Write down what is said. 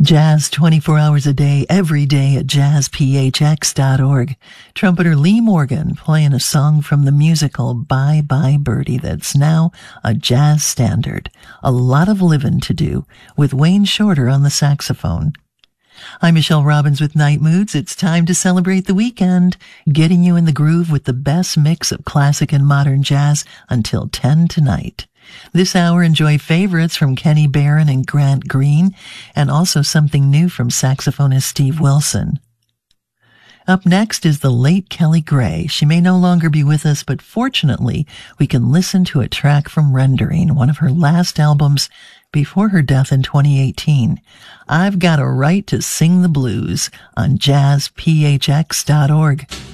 Jazz 24 hours a day, every day at jazzphx.org. Trumpeter Lee Morgan playing a song from the musical Bye Bye Birdie that's now a jazz standard. A lot of livin' to do, with Wayne Shorter on the saxophone. I'm Michelle Robbins with Night Moods. It's time to celebrate the weekend, getting you in the groove with the best mix of classic and modern jazz until 10 tonight. This hour, enjoy favorites from Kenny Barron and Grant Green, and also something new from saxophonist Steve Wilson. Up next is the late Kelly Gray. She may no longer be with us, but fortunately, we can listen to a track from Rendering, one of her last albums before her death in 2018. I've Got a Right to Sing the Blues on jazzphx.org.